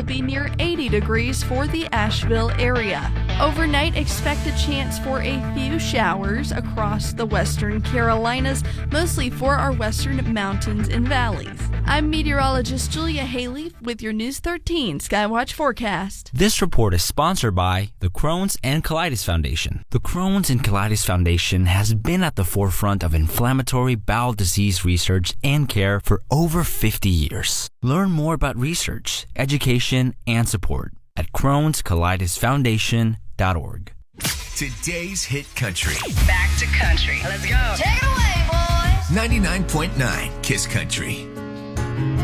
will be near 80 degrees for the Asheville area. Overnight, expect a chance for a few showers across the western Carolinas, mostly for our western mountains and valleys. I'm meteorologist Julia Haley with your News 13 Skywatch forecast. This report is sponsored by the Crohn's and Colitis Foundation. The Crohn's and Colitis Foundation has been at the forefront of inflammatory bowel disease research and care for over 50 years. Learn more about research, education, and support at Crohn'sColitisFoundation.org. Today's hit country. Back to country. Let's go. Take it away, boys. 99.9 Kiss Country.